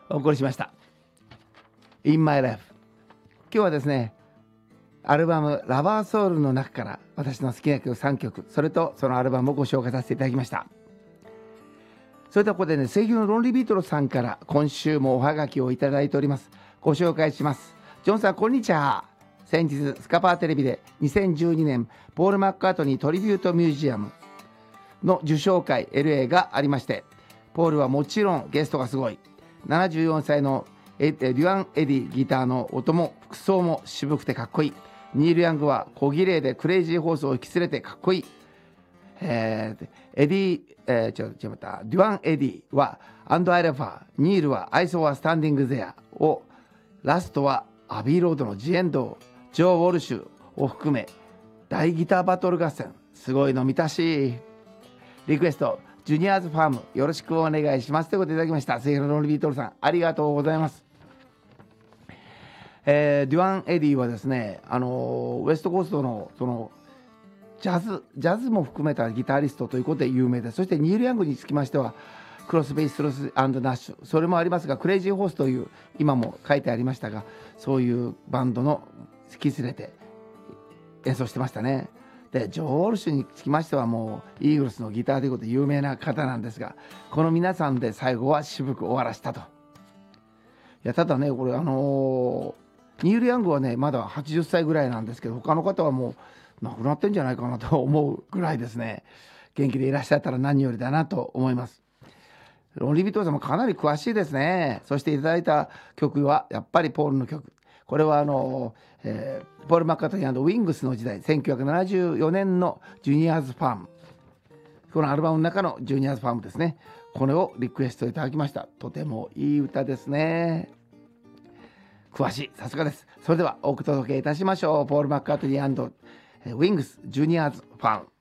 お送りしました In My Life。 今日はですね、アルバムラバーソウルの中から私の好きな曲3曲、それとそのアルバムをご紹介させていただきました。それではここでね、声優のロンリービートルさんから今週もおはがきをいただいております。ご紹介します。ジョンさん、こんにちは。先日スカパーテレビで2012年ポール・マッカートニートリビュートミュージアムの受賞会 LA がありまして、ポールはもちろんゲストがすごい。74歳のデュアン・エディギターの音も服装も渋くてかっこいい。ニール・ヤングは小綺麗でクレイジーホースを引き連れてかっこいい。デュアン・エディはアンド・アイレファー、ニールはアイソはスタンディング・ゼアを、ラストはアビーロードのジエンド、ジョー・ウォルシュを含め大ギターバトル合戦、すごいの見たし。リクエストジュニアーズファームよろしくお願いしますということでいただきました。セイロンリビートルさん、ありがとうございます。デュアン・エディはですね、ウエストコーストのそのジャズも含めたギタリストということで有名です。そしてニール・ヤングにつきましてはクロスベイ・ストロス&ナッシュ、それもありますが、クレイジーホースという今も書いてありましたが、そういうバンドの引き連れて演奏してましたね。でジョー・ウォルシュにつきましてはもうイーグルスのギターということで有名な方なんですが、この皆さんで最後は渋く終わらせたと。いや、ただね、これニール・ヤングはねまだ80歳ぐらいなんですけど、他の方はもう亡くなってんじゃないかなと思うぐらいですね。元気でいらっしゃったら何よりだなと思います。ロンリー・ビトルさんもかなり詳しいですね。そしていただいた曲はやっぱりポールの曲。これはポール・マッカートニー&ウィングスの時代、1974年のジュニアーズ・ファーム、このアルバムの中のジュニアーズ・ファームですね。これをリクエストいただきました。とてもいい歌ですね。詳しい、さすがです。それではお届けいたしましょう。ポール・マッカートニー&ウィングスジュニアーズ・ファーム。